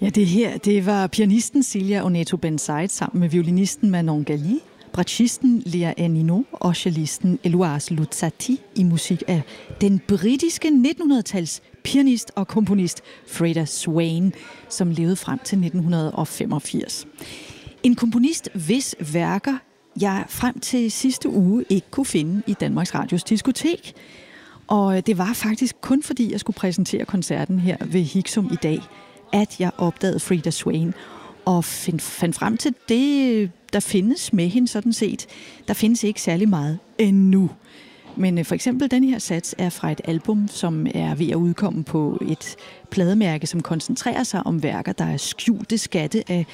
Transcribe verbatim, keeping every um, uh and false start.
Ja, det her, det var pianisten Celia Oneto Benzaid sammen med violinisten Manon Gali, bratschisten Lea Ennino og cellisten Eloise Luzzati i musik af den britiske nittenhundrede-tals pianist og komponist Freda Swain, som levede frem til nitten femogfirs. En komponist, hvis værker jeg frem til sidste uge ikke kunne finde i Danmarks Radios diskotek. Og det var faktisk kun fordi, jeg skulle præsentere koncerten her ved Hiksum i dag, at jeg opdagede Freda Swain og find, fandt frem til det, der findes med hende sådan set. Der findes ikke særlig meget endnu. Men for eksempel den her sats er fra et album, som er ved at udkomme på et plademærke, som koncentrerer sig om værker, der er skjulte skatte af